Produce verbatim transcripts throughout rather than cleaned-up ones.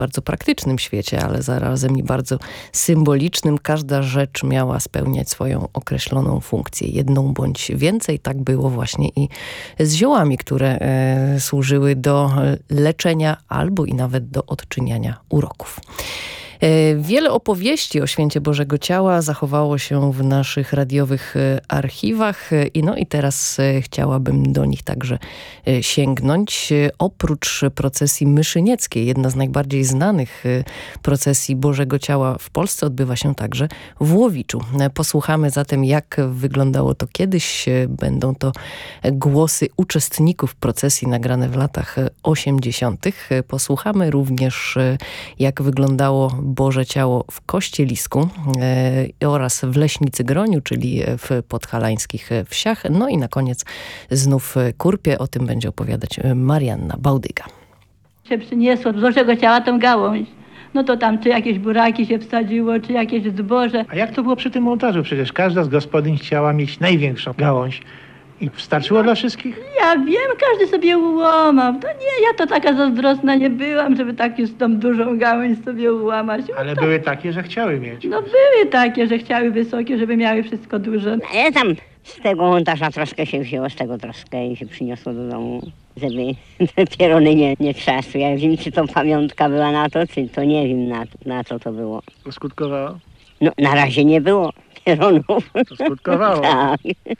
bardzo praktycznym świecie, ale zarazem i bardzo symbolicznym. Każda rzecz miała spełniać swoją określoną funkcję, jedną bądź więcej. Tak było właśnie i z ziołami, które e, służyły do leczenia albo i nawet do odczyniania uroków. Wiele opowieści o Święcie Bożego Ciała zachowało się w naszych radiowych archiwach i no i teraz chciałabym do nich także sięgnąć. Oprócz procesji myszynieckiej, jedna z najbardziej znanych procesji Bożego Ciała w Polsce odbywa się także w Łowiczu. Posłuchamy zatem, jak wyglądało to kiedyś. Będą to głosy uczestników procesji nagrane w latach osiemdziesiątych. Posłuchamy również, jak wyglądało Boże Ciało w Kościelisku e, oraz w Leśnicy Groniu, czyli w podhalańskich wsiach. No i na koniec znów Kurpie. O tym będzie opowiadać Marianna Bałdyga. Się przyniosło z Bożego Ciała tą gałąź. No to tam czy jakieś buraki się wsadziło, czy jakieś zboże. A jak to było przy tym ołtarzu? Przecież każda z gospodyń chciała mieć największą gałąź. I starczyło dla wszystkich? Ja wiem, każdy sobie ułamał. To nie, ja to taka zazdrosna nie byłam, żeby tak już tą dużą gałąź sobie ułamać. Ale to... były takie, że chciały mieć. No były takie, że chciały wysokie, żeby miały wszystko duże. Ale tam z tego montaża troszkę się wzięło, z tego troszkę i się przyniosło do domu, żeby te pierony nie, nie trzasły. Ja wiem, czy to pamiątka była na to, czy to nie wiem na, na co to było. To skutkowało? No na razie nie było pieronów. To skutkowało. Tak.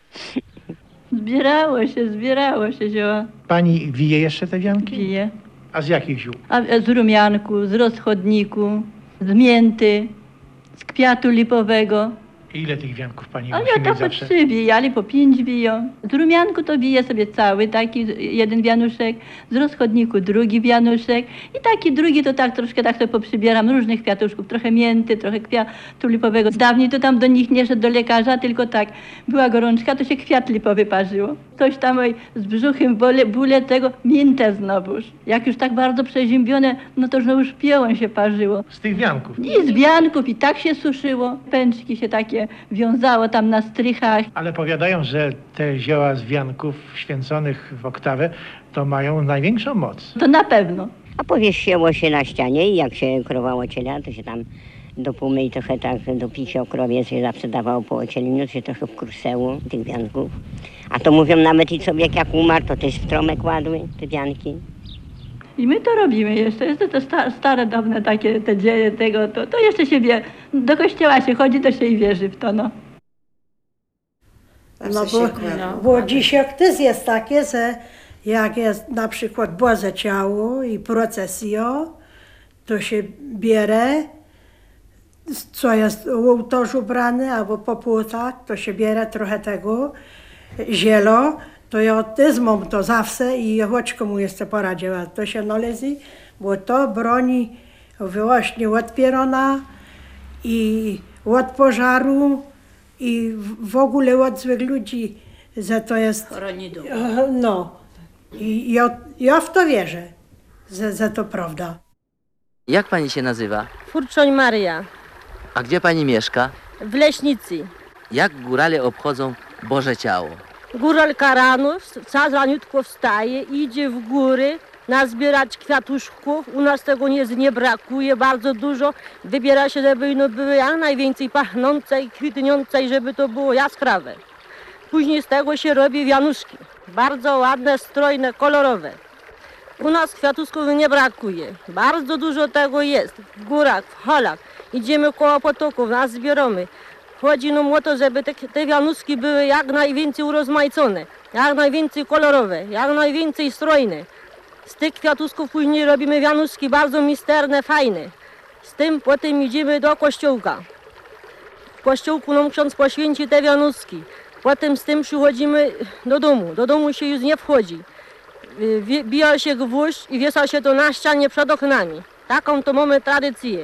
Zbierało się, zbierało się zioła. Pani wije jeszcze te wianki? Wije. A z jakich ziół? A z rumianku, z rozchodniku, z mięty, z kwiatu lipowego. I ile tych wianków pani A musi ja mieć to po zawsze? trzy wijali, po pięć wiją. Z rumianku to wije sobie cały, taki jeden wianuszek, z rozchodniku drugi wianuszek i taki drugi to tak troszkę tak sobie poprzybieram różnych kwiatuszków, trochę mięty, trochę kwiatu lipowego. Dawniej to tam do nich nie szedł do lekarza, tylko tak, była gorączka, to się kwiat lipowy parzyło. Coś tam oj, z brzuchem bóle, bóle tego, miętę znowuż. Jak już tak bardzo przeziębione, no to znowuż piołem się parzyło. Z tych wianków? I z wianków i tak się suszyło, pęczki się takie wiązało tam na strychach. Ale powiadają, że te zioła z wianków święconych w oktawę to mają największą moc. To na pewno. A powiesiło się na ścianie i jak się krowało ciela, to się tam do pumy i trochę tak do picia o krowie się zawsze dawało po ocieleniu, to się trochę wkruszeło tych wianków. A to mówią nawet i człowiek jak umarł, to też w tromę kładły te wianki. I my to robimy jeszcze, jest to sta, stare, dawne takie te dzieje tego, to, to jeszcze się wie, do kościoła się chodzi, to się i wierzy w to, no. No bo, bo dzisiaj też jest takie, że jak jest na przykład Boże Ciało i procesja, to się bierze, co jest u ołtarzu brane, albo po płotach, to się bierze trochę tego zielo. To ja też mam to zawsze i choć komu jeszcze poradziła, to się należy, bo to broni właśnie od pierona i od pożaru i w ogóle od złych ludzi, że to jest... No. I ja, ja w to wierzę, że, że to prawda. Jak pani się nazywa? Furczoń Maria, A gdzie pani mieszka? w Leśnicy. Jak górale obchodzą Boże Ciało? Góralka rano, wca raniutko wstaje, idzie w góry nazbierać kwiatuszków. U nas tego nie, nie brakuje, bardzo dużo. Wybiera się, żeby no, były jak najwięcej pachnące i kwitniące i żeby to było jaskrawe. Później z tego się robi wianuszki. Bardzo ładne, strojne, kolorowe. U nas kwiatuszków nie brakuje. Bardzo dużo tego jest. W górach, w holach. Idziemy koło potoków, nas zbieramy. Chodzi nam o to, żeby te, te wianuszki były jak najwięcej urozmaicone, jak najwięcej kolorowe, jak najwięcej strojne. Z tych kwiatuszków później robimy wianuszki bardzo misterne, fajne. Z tym potem idziemy do kościołka. W kościołku nam ksiądz poświęci te wianuszki. Potem z tym przychodzimy do domu. Do domu się już nie wchodzi. Bija się gwóźdź i wiesa się to na ścianie przed oknami. Taką to mamy tradycję.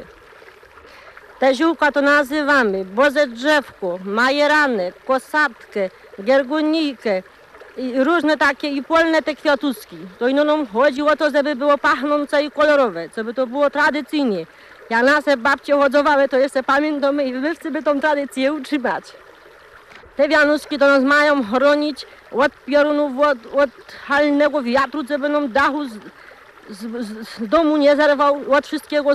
Te ziółka to nazywamy boże drzewko, majeranek, kosatkę, giergonijkę i różne takie i polne te kwiatuszki. To ino nam chodzi o to, żeby było pachnące i kolorowe, żeby to było tradycyjnie. Jak nasze babcie hodzowały, to jeszcze pamiętamy i my chcemy tą tradycję utrzymać. Te wianuszki to nas mają chronić od piorunów, od, od halnego wiatru, żeby nam dachu z, z, z domu nie zerwał, od wszystkiego